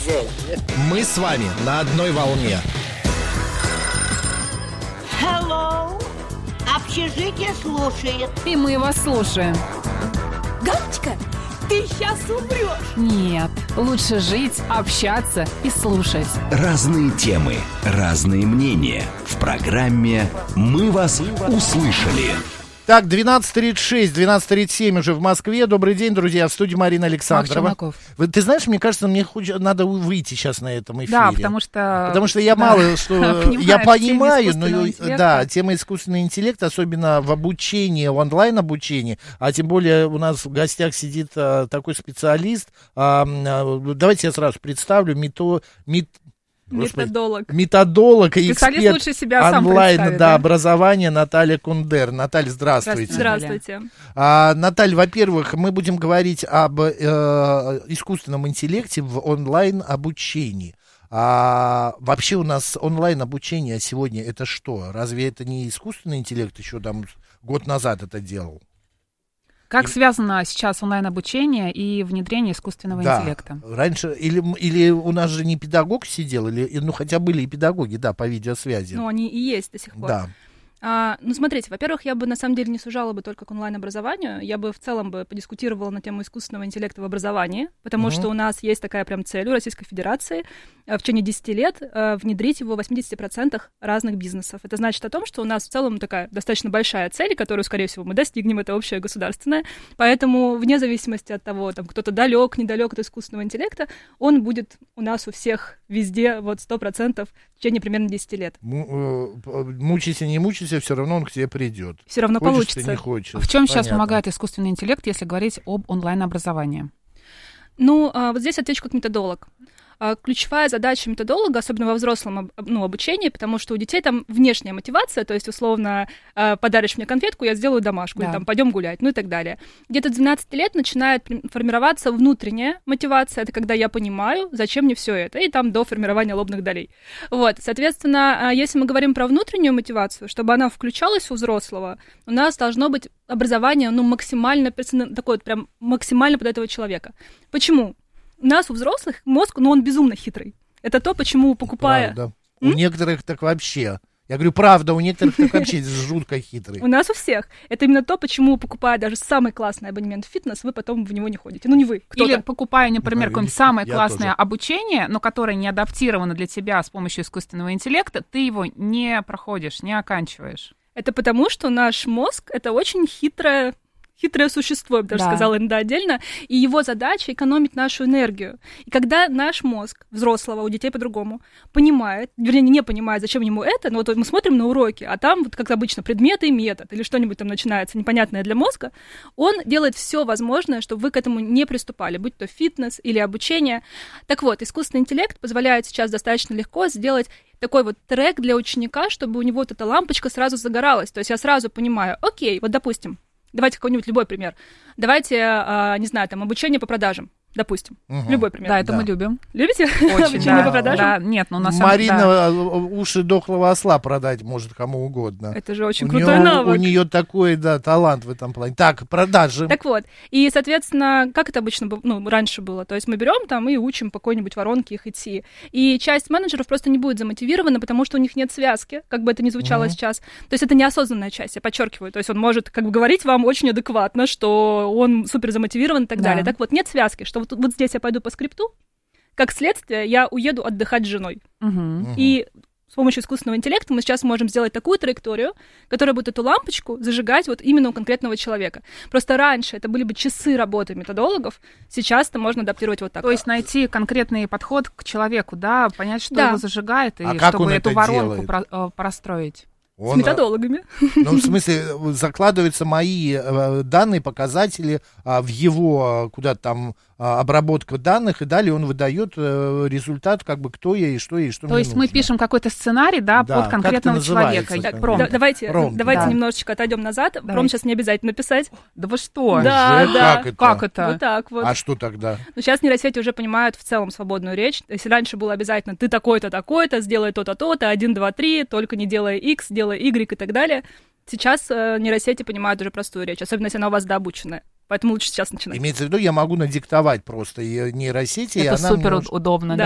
Мы с вами на одной волне. Hello! Общежитие слушает. И мы вас слушаем. Галочка, ты сейчас умрешь. Нет, лучше жить, общаться и слушать. Разные темы, разные мнения. В программе «Мы вас услышали». Так, 12:36, 12:37 уже в Москве. Добрый день, друзья. В студии Марина Александрова. Ты знаешь, мне кажется, мне надо выйти сейчас на этом эфире. Да, потому что я мало что... Я понимаю, но да, интеллекта. тема искусственного интеллекта, особенно в обучении, в онлайн-обучении, а тем более у нас в гостях сидит такой специалист. Давайте я сразу представлю. Методолог и эксперт онлайн-образования Наталья Кундер. Наталья, здравствуйте. Здравствуйте. Наталья, во-первых, мы будем говорить об искусственном интеллекте в онлайн-обучении. Вообще у нас онлайн-обучение сегодня это что? Разве это не искусственный интеллект еще там год назад это делал? Как связано сейчас онлайн-обучение и внедрение искусственного интеллекта? Раньше, или у нас же не педагог сидел, или, хотя были и педагоги, да, по видеосвязи. Ну, они и есть до сих пор. Да. Смотрите, во-первых, я бы на самом деле не сужала бы только к онлайн-образованию, я бы в целом бы подискутировала на тему искусственного интеллекта в образовании, потому что у нас есть такая прям цель у Российской Федерации в течение 10 лет внедрить его в 80% разных бизнесов. Это значит о том, что у нас в целом такая достаточно большая цель, которую, скорее всего, мы достигнем, это общая государственная, поэтому вне зависимости от того, там, кто-то далек, недалек от искусственного интеллекта, он будет у нас у всех везде 100% в течение примерно 10 лет. Мучайся, не мучайся, все равно он к тебе придет. Все равно хочешь получится. Не хочешь. В чем сейчас помогает искусственный интеллект, если говорить об онлайн-образовании? Вот здесь отвечу как методолог. Ключевая задача методолога, особенно во взрослом обучении, потому что у детей там внешняя мотивация, то есть, условно, подаришь мне конфетку, я сделаю домашку, или там пойдем гулять, и так далее. Где-то с 12 лет начинает формироваться внутренняя мотивация, это когда я понимаю, зачем мне все это, и там до формирования лобных долей. Соответственно, если мы говорим про внутреннюю мотивацию, чтобы она включалась у взрослого, у нас должно быть образование, максимально такое, прям максимально под этого человека. Почему? У нас у взрослых мозг, он безумно хитрый. Это то, почему, покупая... Правда. У некоторых так вообще. Я говорю, правда, у некоторых так вообще жутко хитрый. У нас у всех. Это именно то, почему, покупая даже самый классный абонемент в фитнес, вы потом в него не ходите. Не вы, кто-то. Или покупая, например, какое-нибудь самое классное обучение, но которое не адаптировано для тебя с помощью искусственного интеллекта, ты его не проходишь, не оканчиваешь. Это потому, что наш мозг — это очень хитрое существо, я бы даже сказала, иногда отдельно, и его задача — экономить нашу энергию. И когда наш мозг взрослого, у детей по-другому, понимает, вернее, не понимает, зачем ему это, но мы смотрим на уроки, а там, как обычно, предметы и метод, или что-нибудь там начинается непонятное для мозга, он делает все возможное, чтобы вы к этому не приступали, будь то фитнес или обучение. Так вот, искусственный интеллект позволяет сейчас достаточно легко сделать такой трек для ученика, чтобы у него эта лампочка сразу загоралась. То есть я сразу понимаю, окей, допустим, давайте какой-нибудь любой пример. Давайте, не знаю, обучение по продажам. Допустим. Любой пример. Да, это мы любим. Любите? Очень, обучение по продажам? Да, нет, на самом деле... Марина уши дохлого осла продать может кому угодно. Это же очень крутой навык. У нее такой, талант в этом плане. Так, продажи. Так вот, и, соответственно, как это обычно раньше было? То есть мы берем и учим по какой-нибудь воронке их идти. И часть менеджеров просто не будет замотивирована, потому что у них нет связки, как бы это ни звучало сейчас. То есть это неосознанная часть, я подчеркиваю. То есть он может говорить вам очень адекватно, что он супер замотивирован и так далее. Так вот, нет связки, что вот здесь я пойду по скрипту, как следствие, я уеду отдыхать с женой. И с помощью искусственного интеллекта мы сейчас можем сделать такую траекторию, которая будет эту лампочку зажигать именно у конкретного человека. Просто раньше это были бы часы работы методологов, сейчас это можно адаптировать так. То есть найти конкретный подход к человеку, понять, что его зажигает, и как чтобы эту воронку делает? Простроить. С методологами. В смысле, закладываются мои данные, показатели в его куда-то там обработка данных, и далее он выдает результат, кто я и что мне нужно. То есть мы пишем какой-то сценарий, под конкретного человека. Давайте немножечко отойдем назад. Промпт сейчас не обязательно писать. Да вы что? Да. Как это? Вот так вот. А что тогда? Сейчас нейросети уже понимают в целом свободную речь. Если раньше было обязательно ты такой-то, такой-то, сделай то-то, то-то, 1, 2, 3, только не делай X, делай Y и так далее. Сейчас нейросети понимают уже простую речь, особенно если она у вас дообученная. Поэтому лучше сейчас начинать. Имеется в виду, я могу надиктовать просто нейросети. Это супер удобно,